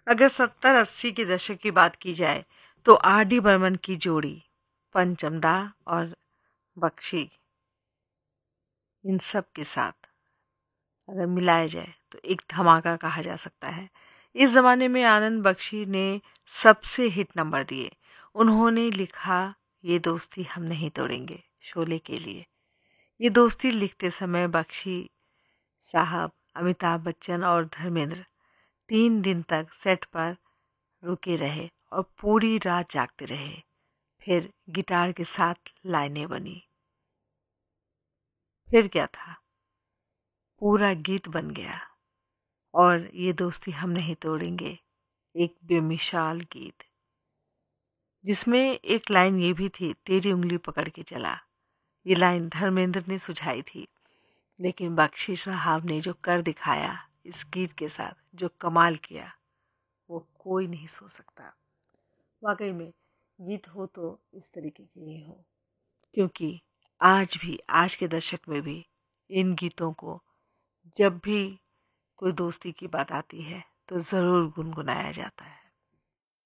अगर 70-80 के दशक की बात की जाए तो आर डी बर्मन की जोड़ी पंचमदा और बख्शी, इन सब के साथ अगर मिलाया जाए तो एक धमाका कहा जा सकता है। इस ज़माने में आनंद बख्शी ने सबसे हिट नंबर दिए। उन्होंने लिखा ये दोस्ती हम नहीं तोड़ेंगे शोले के लिए। ये दोस्ती लिखते समय बख्शी साहब, अमिताभ बच्चन और धर्मेंद्र 3 दिन तक सेट पर रुके रहे और पूरी रात जागते रहे। फिर गिटार के साथ लाइनें बनी। फिर क्या था, पूरा गीत बन गया और ये दोस्ती हम नहीं तोड़ेंगे एक बेमिसाल गीत, जिसमें एक लाइन ये भी थी, तेरी उंगली पकड़ के चला। ये लाइन धर्मेंद्र ने सुझाई थी, लेकिन बख्शी साहब ने जो कर दिखाया इस गीत के साथ, जो कमाल किया, वो कोई नहीं सोच सकता। वाकई में गीत हो तो इस तरीके के ही हो, क्योंकि आज के दशक में भी इन गीतों को जब भी कोई दोस्ती की बात आती है तो ज़रूर गुनगुनाया जाता है।